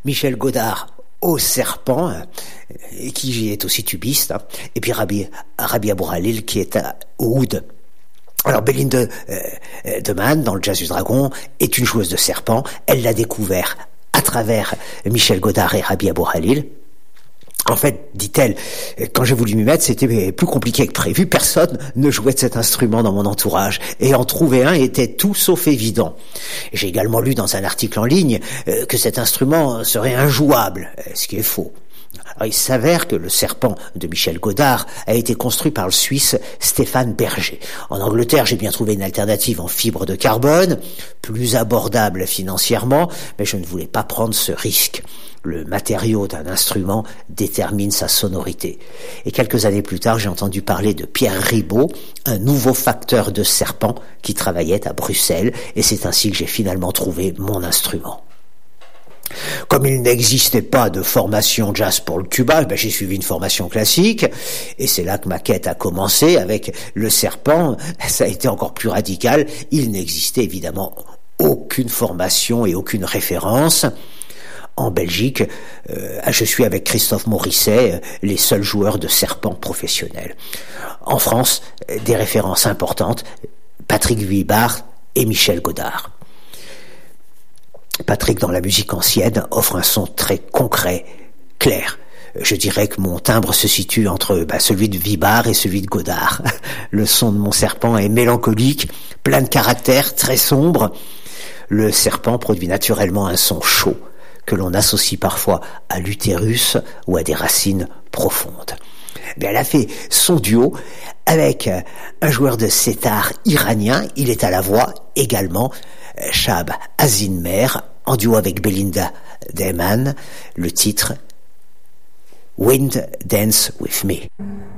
Michel Godard au serpent, qui est aussi tubiste, et puis Rabia Bourhalil qui est au oud. Alors Belinda de Man, dans le Jazz du Dragon, est une joueuse de serpent. Elle l'a découvert à travers Michel Godard et Rabia Bourhalil. En fait, dit-elle, quand j'ai voulu m'y mettre, c'était plus compliqué que prévu. Personne ne jouait de cet instrument dans mon entourage. Et en trouver un était tout sauf évident. J'ai également lu dans un article en ligne que cet instrument serait injouable, ce qui est faux. Alors, il s'avère que le serpent de Michel Godard a été construit par le Suisse Stéphane Berger. En Angleterre, j'ai bien trouvé une alternative en fibre de carbone, plus abordable financièrement, mais je ne voulais pas prendre ce risque. Le matériau d'un instrument détermine sa sonorité. Et quelques années plus tard, j'ai entendu parler de Pierre Ribot, un nouveau facteur de serpent qui travaillait à Bruxelles, et c'est ainsi que j'ai finalement trouvé mon instrument. Comme il n'existait pas de formation jazz pour le tuba, j'ai suivi une formation classique, et c'est là que ma quête a commencé avec le serpent. Ça a été encore plus radical. Il n'existait évidemment aucune formation et aucune référence. En Belgique, je suis avec Christophe Morisset, les seuls joueurs de serpent professionnels. En France, des références importantes, Patrick Vibard et Michel Godard. Patrick, dans la musique ancienne, offre un son très concret, clair. Je dirais que mon timbre se situe entre celui de Vibard et celui de Godard. Le son de mon serpent est mélancolique, plein de caractère, très sombre. Le serpent produit naturellement un son chaud, que l'on associe parfois à l'utérus ou à des racines profondes. Elle a fait son duo avec un joueur de setar iranien, il est à la voix également, Shab Azinmer, en duo avec Belinda de Man, le titre Wind Dance With Me.